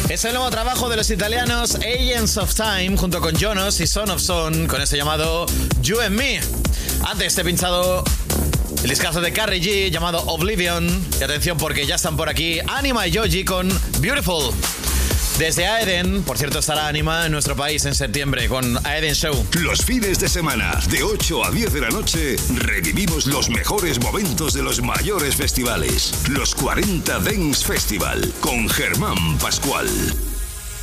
Es el nuevo trabajo de los italianos Agents of Time junto con Jonas y Son of Son con este llamado You and Me. Antes te he pinchado el discazo de Carrie G llamado Oblivion. Y atención porque ya están por aquí Anima y Joji con Beautiful. Desde Aeden, por cierto, estará Anima en nuestro país en septiembre con Aeden Show. Los fines de semana, de 8 a 10 de la noche, revivimos los mejores momentos de los mayores festivales. Los 40 Dance Festival, con Germán Pascual.